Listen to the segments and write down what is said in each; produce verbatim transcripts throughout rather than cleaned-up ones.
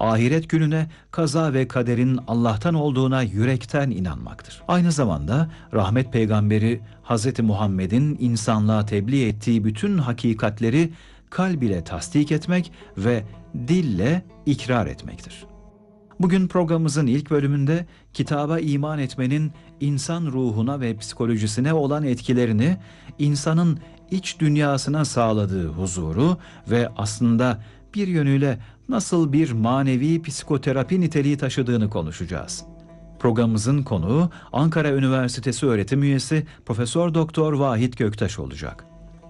ahiret gününe, kaza ve kaderin Allah'tan olduğuna yürekten inanmaktır. Aynı zamanda rahmet peygamberi Hz. Muhammed'in insanlığa tebliğ ettiği bütün hakikatleri kalb ile tasdik etmek ve dille ikrar etmektir. Bugün programımızın ilk bölümünde kitaba iman etmenin insan ruhuna ve psikolojisine olan etkilerini, insanın iç dünyasına sağladığı huzuru ve aslında bir yönüyle nasıl bir manevi psikoterapi niteliği taşıdığını konuşacağız. Programımızın konuğu Ankara Üniversitesi öğretim üyesi Profesör Doktor Vahit Göktaş olacak.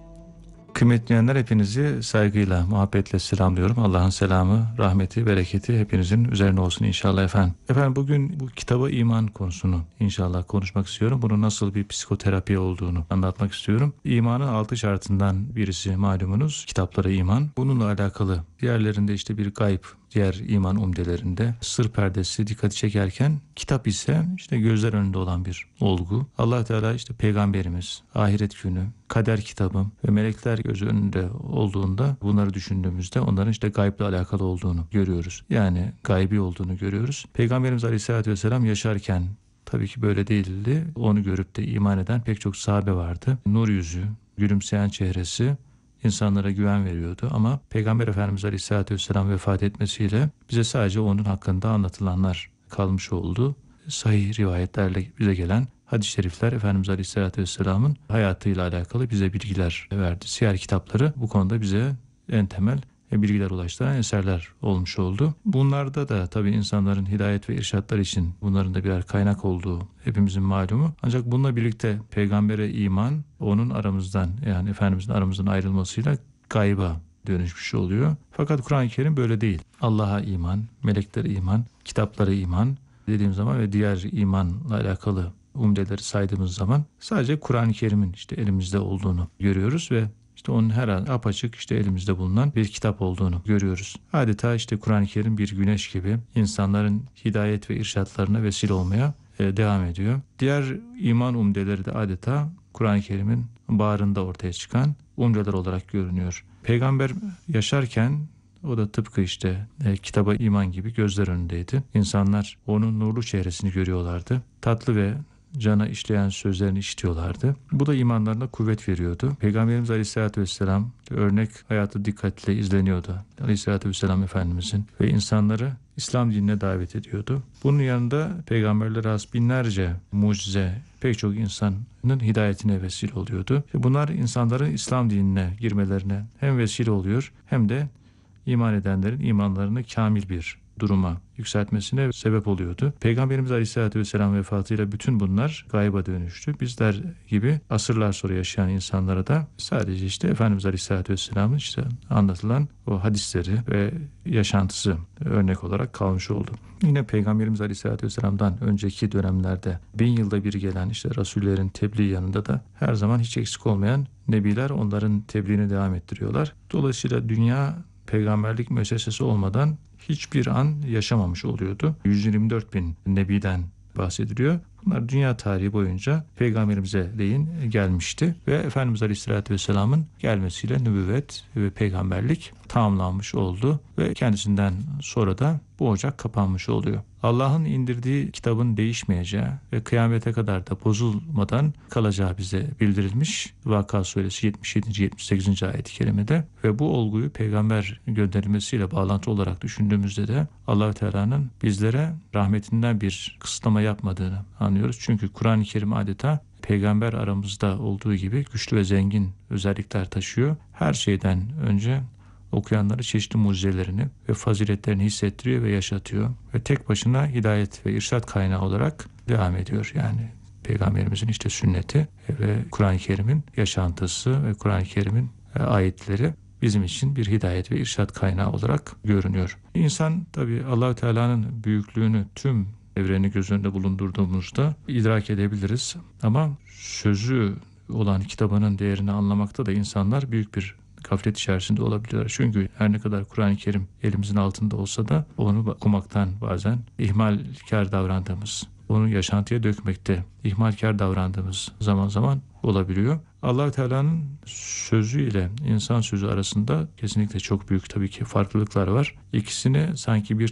Kıymetli dinleyenler, hepinizi saygıyla, muhabbetle selamlıyorum. Allah'ın selamı, rahmeti, bereketi hepinizin üzerine olsun inşallah efendim. Efendim bugün bu kitaba iman konusunu inşallah konuşmak istiyorum. Bunun nasıl bir psikoterapi olduğunu anlatmak istiyorum. İmanın altı şartından birisi malumunuz kitaplara iman. Bununla alakalı diğerlerinde işte bir gayb, diğer iman umdelerinde sır perdesi dikkati çekerken kitap ise işte gözler önünde olan bir olgu. Allah Teala işte peygamberimiz, ahiret günü, kader kitabı ve melekler göz önünde olduğunda bunları düşündüğümüzde onların işte gayble alakalı olduğunu görüyoruz. Yani gaybi olduğunu görüyoruz. Peygamberimiz Aleyhisselatü Vesselam yaşarken tabii ki böyle değildi. Onu görüp de iman eden pek çok sahabe vardı. Nur yüzü, gülümseyen çehresi insanlara güven veriyordu ama Peygamber Efendimiz Aleyhisselatü Vesselam vefat etmesiyle bize sadece onun hakkında anlatılanlar kalmış oldu. Sahih rivayetlerle bize gelen hadis-i şerifler Efendimiz Aleyhisselatü Vesselam'ın hayatıyla alakalı bize bilgiler verdi. Siyer kitapları bu konuda bize en temel bilgiler ulaştıran eserler olmuş oldu. Bunlarda da tabii insanların hidayet ve irşatlar için bunların da birer kaynak olduğu hepimizin malumu. Ancak bununla birlikte peygambere iman onun aramızdan, yani Efendimizin aramızdan ayrılmasıyla gayba dönüşmüş oluyor. Fakat Kur'an-ı Kerim böyle değil. Allah'a iman, meleklere iman, kitaplara iman dediğim zaman ve diğer imanla alakalı umdeleri saydığımız zaman sadece Kur'an-ı Kerim'in işte elimizde olduğunu görüyoruz ve İşte onun her an apaçık işte elimizde bulunan bir kitap olduğunu görüyoruz. Adeta işte Kur'an-ı Kerim bir güneş gibi insanların hidayet ve irşatlarına vesile olmaya e, devam ediyor. Diğer iman umdeleri de adeta Kur'an-ı Kerim'in bağrında ortaya çıkan umdeler olarak görünüyor. Peygamber yaşarken o da tıpkı işte e, kitaba iman gibi gözler önündeydi. İnsanlar onun nurlu çehresini görüyorlardı. Tatlı ve cana işleyen sözlerini işitiyorlardı. Bu da imanlarına kuvvet veriyordu. Peygamberimiz Aleyhisselatü Vesselam örnek hayatı dikkatle izleniyordu. Aleyhisselatü Vesselam Efendimizin ve insanları İslam dinine davet ediyordu. Bunun yanında peygamberlere has binlerce mucize pek çok insanın hidayetine vesile oluyordu. Bunlar insanların İslam dinine girmelerine hem vesile oluyor hem de iman edenlerin imanlarını kamil bir duruma yükseltmesine sebep oluyordu. Peygamberimiz Aleyhisselatü Vesselam vefatıyla bütün bunlar gayba dönüştü. Bizler gibi asırlar sonra yaşayan insanlara da sadece işte Efendimiz Aleyhisselatü Vesselam'ın işte anlatılan o hadisleri ve yaşantısı örnek olarak kalmış oldu. Yine Peygamberimiz Aleyhisselatü Vesselam'dan önceki dönemlerde bin yılda bir gelen işte Rasullerin tebliği yanında da her zaman hiç eksik olmayan nebiler onların tebliğini devam ettiriyorlar. Dolayısıyla dünya peygamberlik müessesesi olmadan hiçbir an yaşamamış oluyordu. yüz yirmi dört bin nebiden bahsediliyor. Bunlar dünya tarihi boyunca peygamberimize değin gelmişti ve Efendimiz Aleyhisselatü Vesselam'ın gelmesiyle nübüvvet ve peygamberlik tamamlanmış oldu ve kendisinden sonra da bu ocak kapanmış oluyor. Allah'ın indirdiği kitabın değişmeyeceği ve kıyamete kadar da bozulmadan kalacağı bize bildirilmiş. Vakıa Suresi yetmiş yedinci yetmiş sekizinci ayet-i kerimede ve bu olguyu peygamber gönderilmesiyle bağlantı olarak düşündüğümüzde de Allah-u Teala'nın bizlere rahmetinden bir kısıtlama yapmadığını anlıyoruz. Çünkü Kur'an-ı Kerim adeta peygamber aramızda olduğu gibi güçlü ve zengin özellikler taşıyor. Her şeyden önce okuyanları çeşitli mucizelerini ve faziletlerini hissettiriyor ve yaşatıyor. Ve tek başına hidayet ve irşat kaynağı olarak devam ediyor. Yani Peygamberimizin işte sünneti ve Kur'an-ı Kerim'in yaşantısı ve Kur'an-ı Kerim'in ayetleri bizim için bir hidayet ve irşat kaynağı olarak görünüyor. İnsan tabii Allah-u Teala'nın büyüklüğünü tüm evreni göz önünde bulundurduğumuzda idrak edebiliriz. Ama sözü olan kitabının değerini anlamakta da insanlar büyük bir gaflet içerisinde olabilirler. Çünkü her ne kadar Kur'an-ı Kerim elimizin altında olsa da onu okumaktan bazen ihmalkar davrandığımız, onu yaşantıya dökmekte ihmalkar davrandığımız zaman zaman olabiliyor. Allah-u Teala'nın sözü ile insan sözü arasında kesinlikle çok büyük tabii ki farklılıklar var. İkisini sanki bir